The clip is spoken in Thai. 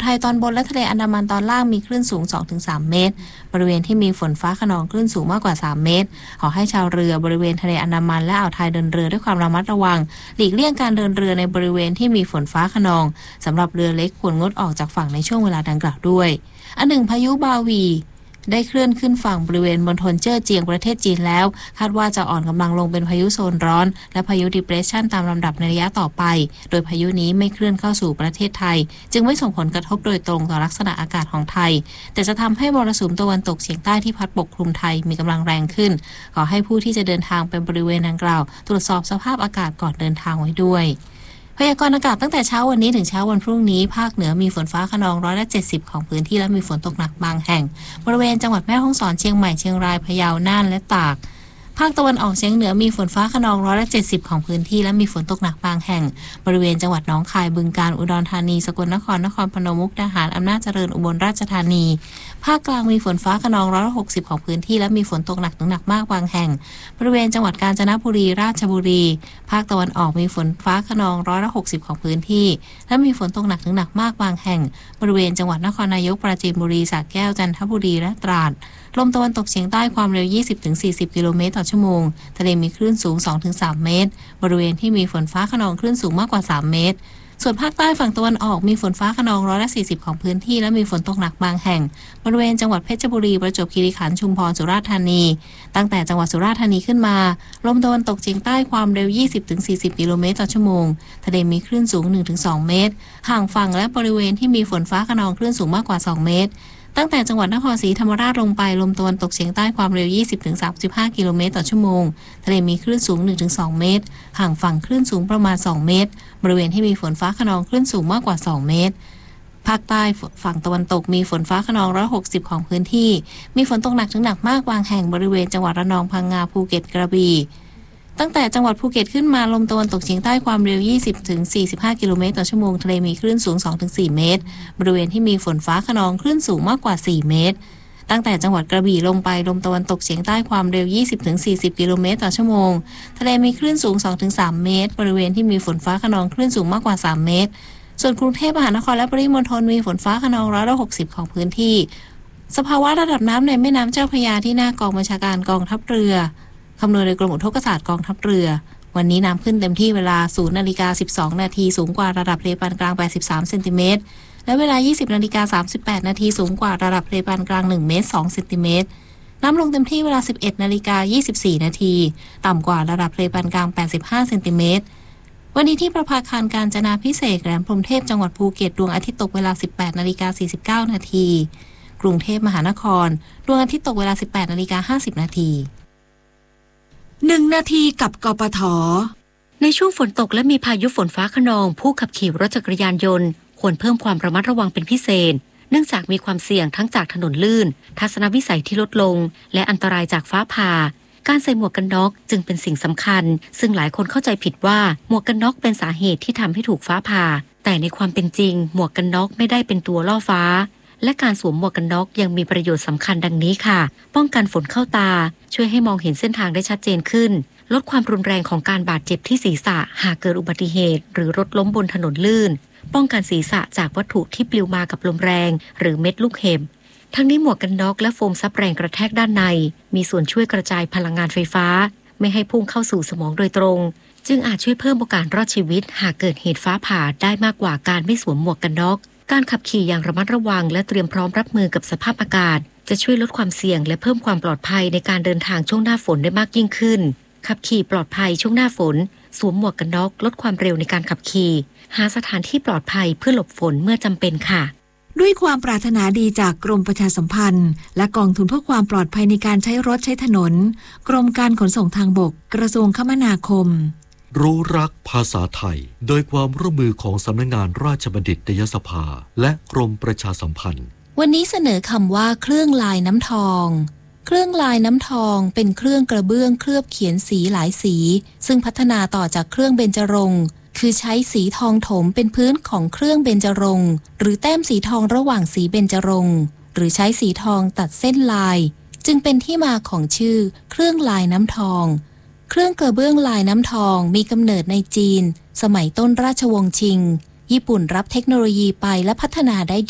ไทยตอนบนและทะเลอันดามันตอนล่างมีคลื่นสูง 2-3 เมตรบริเวณที่มีฝนฟ้าคะนองคลื่นสูงมากกว่า3 เมตรขอให้ชาวเรือบริเวณทะเลอันดามันและอ่าวไทยเดินเรือด้วยความระมัดระวังหลีกเลี่ยงการเดินเรือในบริเวณที่มีฝนฟ้าคะนองสำหรับเรือเล็กควรงดออกจากฝั่งในช่วงเวลาดังกล่าวด้วยอันหนึ่งพายุบาวีได้เคลื่อนขึ้นฝั่งบริเวณมณฑลเจ้อเจียงประเทศจีนแล้วคาดว่าจะอ่อนกำลังลงเป็นพายุโซนร้อนและพายุ Depression ตามลำดับในระยะต่อไปโดยพายุนี้ไม่เคลื่อนเข้าสู่ประเทศไทยจึงไม่ส่งผลกระทบโดยตรงต่อลักษณะอากาศของไทยแต่จะทำให้มรสุมตะวันตกเฉียงใต้ที่พัดปกคลุมไทยมีกำลังแรงขึ้นขอให้ผู้ที่จะเดินทางไปบริเวณดังกล่าวตรวจสอบสภาพอากาศก่อนเดินทางไว้ด้วยพยากรณ์อากาศตั้งแต่เช้าวันนี้ถึงเช้าวันพรุ่งนี้ภาคเหนือมีฝนฟ้าคะนอง170%ของพื้นที่และมีฝนตกหนักบางแห่งบริเวณจังหวัดแม่ฮ่องสอนเชียงใหม่เชียงรายพะเยาน่านและตากภาคตะวันออกเฉียงเหนือมีฝนฟ้าคะนอง170%ของพื้นที่และมีฝนตกหนักบางแห่งบริเวณจังหวัดหนองคายบึงกาฬอุดรธานีสกลนครนครพนมมุกดาหารอำนาจเจริญอุบลราชธานีภาคกลางมีฝนฟ้าคะนอง160%ของพื้นที่และมีฝนตกหนักถึงหนักมากบางแห่งบริเวณจังหวัดกาญจนบุรีราชบุรีภาคตะวันออกมีฝนฟ้าคะนอง160%ของพื้นที่และมีฝนตกหนักถึงหนักมากบางแห่งบริเวณจังหวัดนครนายกปราจีนบุรีสระแก้วจันทบุรีและตราดลมตะวันตกเฉียงใต้ความเร็ว 20-40 กิโลเมตรต่อชั่วโมงทะเลมีคลื่นสูง 2-3 เมตรบริเวณที่มีฝนฟ้าคะนองคลื่นสูงมากกว่า3 เมตรส่วนภาคใต้ฝั่งตะวันออกมีฝนฟ้าคะนอง140%ของพื้นที่และมีฝนตกหนักบางแห่งบริเวณจังหวัดเพชรบุรีประจวบคีรีขันธ์ชุมพรสุราษฎร์ธานีตั้งแต่จังหวัดสุราษฎร์ธานีขึ้นมาลมตะวันตกเฉียงใต้ความเร็ว 20-40 กิโลเมตรต่อชั่วโมงทะเลมีคลื่นสูง 1-2 เมตรห่างฝั่งและบริเวณที่มีฝนฟ้าคะนองคลื่นสูงมากกว่า2 เมตรตั้งแต่จังหวัดนครศรีธรรมราชลงไปลมตะวันตกเฉียงใต้ความเร็ว 20-35 กิโลเมตรต่อชั่วโมงทะเลมีคลื่นสูง 1-2 เมตรห่างฝั่งคลื่นสูงประมาณ2 เมตรบริเวณที่มีฝนฟ้าคะนองคลื่นสูงมากกว่า2 เมตรภาคใต้ฝั่งตะวันตกมีฝนฟ้าคะนอง160%ของพื้นที่มีฝนตกหนักถึงหนักมากบางแห่งบริเวณจังหวัดระนองพังงาภูเก็ตกระบี่ตั้งแต่จังหวัดภูเก็ตขึ้นมาลมตะวันตกเฉียงใต้ความเร็ว 20-45 กิโลเมตรต่อชั่วโมงทะเลมีคลื่นสูง 2-4 เมตรบริเวณที่มีฝนฟ้าคะนองคลื่นสูงมากกว่า4 เมตรตั้งแต่จังหวัดกระบี่ลงไปลมตะวันตกเฉียงใต้ความเร็ว 20-40 กิโลเมตรต่อชั่วโมงทะเลมีคลื่นสูง 2-3 เมตรบริเวณที่มีฝนฟ้าคะนองคลื่นสูงมากกว่า3 เมตรส่วนกรุงเทพมหานครและปริมณฑลมีฝนฟ้าคะนอง160%ของพื้นที่สภาวะระดับน้ำในแม่น้ำเจ้าพระยาที่หน้ากองบัญชาการกองทัพเรือคำนวณโดยกรมอุทกศาสตร์กองทัพเรือวันนี้น้ำขึ้นเต็มที่เวลา 0:12 นาทีสูงกว่าระดับทะเลปานกลาง83เซนติเมตรและเวลา 20:38 นาทีสูงกว่าระดับทะเลปานกลาง1 เมตร 2 เซนติเมตรน้ำลงเต็มที่เวลา 11:24 นาทีต่ำกว่าระดับทะเลปานกลาง85เซนติเมตรวันนี้ที่ประภาคารกาญจนาภิเษกแหลมพรหมเทพจังหวัดภูเก็ตดวงอาทิตย์ตกเวลา 18:49 นาทีกรุงเทพมหานครดวงอาทิตย์ตกเวลา 18:50 นาที 1 นาทีกับกปท. ในช่วงฝนตกและมีพายุฝนฟ้าคะนองผู้ขับขี่รถจักรยานยนต์ควรเพิ่มความระมัดระวังเป็นพิเศษเนื่องจากมีความเสี่ยงทั้งจากถนนลื่นทัศนวิสัยที่ลดลงและอันตรายจากฟ้าผ่าการใส่หมวกกันน็อกจึงเป็นสิ่งสำคัญซึ่งหลายคนเข้าใจผิดว่าหมวกกันน็อกเป็นสาเหตุที่ทำให้ถูกฟ้าผ่าแต่ในความเป็นจริงหมวกกันน็อกไม่ได้เป็นตัวล่อฟ้าและการสวมหมวกกันน็อกยังมีประโยชน์สำคัญดังนี้ค่ะป้องกันฝนเข้าตาช่วยให้มองเห็นเส้นทางได้ชัดเจนขึ้นลดความรุนแรงของการบาดเจ็บที่ศีรษะหากเกิดอุบัติเหตุหรือรถล้มบนถนนลื่นป้องกันศีรษะจากวัตถุที่ปลิวมากับลมแรงหรือเม็ดลูกเห็บทั้งนี้หมวกกันน็อกและโฟมซับแรงกระแทกด้านในมีส่วนช่วยกระจายพลังงานไฟฟ้าไม่ให้พุ่งเข้าสู่สมองโดยตรงจึงอาจช่วยเพิ่มโอกาสรอดชีวิตหากเกิดเหตุฟ้าผ่าได้มากกว่าการไม่สวมหมวกกันน็อกการขับขี่อย่างระมัดระวังและเตรียมพร้อมรับมือกับสภาพอากาศจะช่วยลดความเสี่ยงและเพิ่มความปลอดภัยในการเดินทางช่วงหน้าฝนได้มากยิ่งขึ้นขับขี่ปลอดภัยช่วงหน้าฝนสวมหมวกกันน็อกลดความเร็วในการขับขี่หาสถานที่ปลอดภัยเพื่อหลบฝนเมื่อจำเป็นค่ะด้วยความปรารถนาดีจากกรมประชาสัมพันธ์และกองทุนเพื่อความปลอดภัยในการใช้รถใช้ถนนกรมการขนส่งทางบกกระทรวงคมนาคมรู้รักภาษาไทยโดยความร่วมมือของสำนักงานราชบัณฑิตยสภาและกรมประชาสัมพันธ์วันนี้เสนอคำว่าเครื่องลายน้ำทองเครื่องลายน้ำทองเป็นเครื่องกระเบื้องเคลือบเขียนสีหลายสีซึ่งพัฒนาต่อจากเครื่องเบญจรงค์คือใช้สีทองถมเป็นพื้นของเครื่องเบญจรงค์หรือแต้มสีทองระหว่างสีเบญจรงค์หรือใช้สีทองตัดเส้นลายจึงเป็นที่มาของชื่อเครื่องลายน้ำทองเครื่องกระเบื้องลายน้ำทองมีกำเนิดในจีนสมัยต้นราชวงศ์ชิงญี่ปุ่นรับเทคโนโลยีไปและพัฒนาได้